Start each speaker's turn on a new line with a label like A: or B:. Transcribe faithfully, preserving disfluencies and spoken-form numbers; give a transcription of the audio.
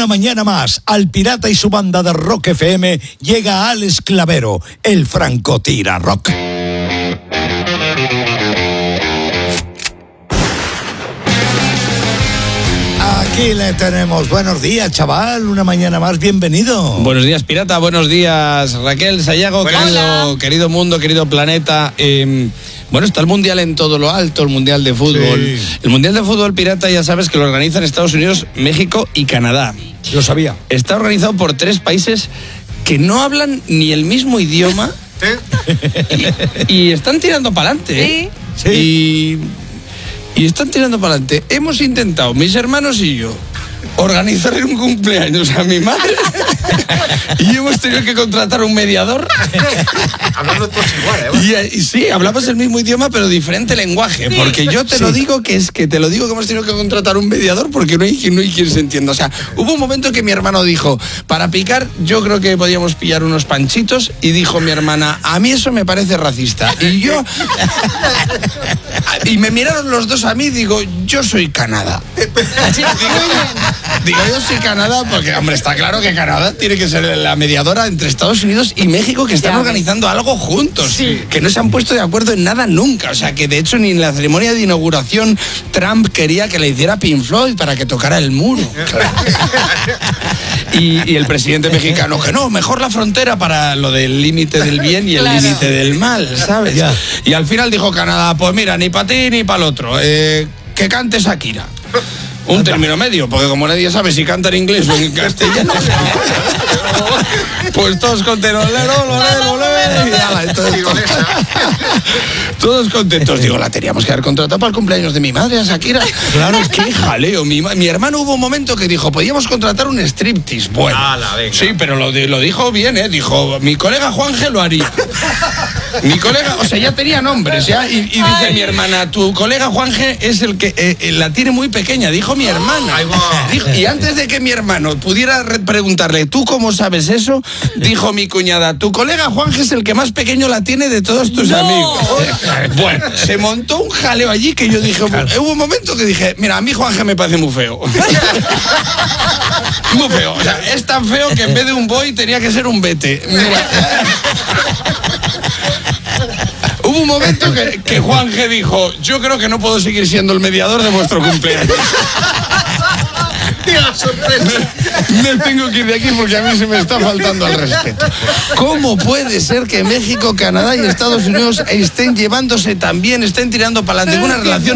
A: Una mañana más, al Pirata y su banda de Rock F M llega Alex Clavero, el francotira rock. Aquí le tenemos. Buenos días, chaval. Una mañana más, bienvenido.
B: Buenos días, Pirata. Buenos días, Raquel, Sayago, querido, querido mundo, querido planeta. Eh, bueno, está el Mundial en todo lo alto, el Mundial de Fútbol. Sí. El Mundial de Fútbol, Pirata, ya sabes que lo organizan Estados Unidos, México y Canadá.
A: Lo sabía.
B: Está organizado por tres países que no hablan ni el mismo idioma. ¿Sí? y, y están tirando para adelante. ¿eh?
A: Sí.
B: Y... Y están tirando para adelante. Hemos intentado, mis hermanos y yo, organizarle un cumpleaños a mi madre y hemos tenido que contratar un mediador.
C: Hablando todos igual, ¿eh?
B: Y, y sí, hablamos el mismo idioma pero diferente lenguaje, sí. Porque yo te sí. lo digo que es que te lo digo que hemos tenido que contratar un mediador porque no hay, no hay quien se entienda. O sea, hubo un momento que mi hermano dijo, para picar yo creo que podíamos pillar unos panchitos, y dijo mi hermana, a mí eso me parece racista. Y yo... y me miraron los dos a mí y digo, yo soy Canadá. digo, digo, yo soy Canadá porque, hombre, está claro que Canadá tiene que ser la mediadora entre Estados Unidos y México, que están ya. organizando algo juntos, sí. que no se han puesto de acuerdo en nada nunca. O sea, que de hecho ni en la ceremonia de inauguración Trump quería que le hiciera Pink Floyd para que tocara el muro. y, y el presidente mexicano, que no, mejor la frontera para lo del límite del bien y el claro. límite del mal, ¿sabes? Ya. Y al final dijo Canadá, pues mira, ni para ti ni para el otro, eh, que cante Shakira. Un término medio, porque como nadie sabe si canta en inglés o en castellano, pues todos contentos, todos contentos. Digo, la teníamos que haber contratado para el cumpleaños de mi madre, a Shakira. Claro, qué jaleo. Mi, mi hermano hubo un momento que dijo, podíamos contratar un striptease. Bueno,
C: Ala,
B: sí, pero lo, lo dijo bien, ¿eh? Dijo, mi colega Juanje lo haría. Mi colega, o sea, ya tenía nombres, ¿ya? Y, y dice Ay. mi hermana, tu colega Juanje es el que eh, la tiene muy pequeña, dijo mi hermana.
C: Ay, wow.
B: Dijo, y antes de que mi hermano pudiera preguntarle, ¿tú cómo sabes eso? Dijo mi cuñada, tu colega Juanje es el que más pequeño la tiene de todos tus no. amigos. Bueno, se montó un jaleo allí que yo dije, claro. hubo un momento que dije, mira, a mí Juanje me parece muy feo. Muy feo, o sea, es tan feo que en vez de un boy tenía que ser un vete. Mira. Hubo un momento que, que Juanje dijo, yo creo que no puedo seguir siendo el mediador de vuestro cumpleaños.
C: ¡Qué sorpresa!
B: Me tengo que ir de aquí porque a mí se me está faltando al respeto. ¿Cómo puede ser que México, Canadá y Estados Unidos estén llevándose tan bien, estén tirando para adelante una relación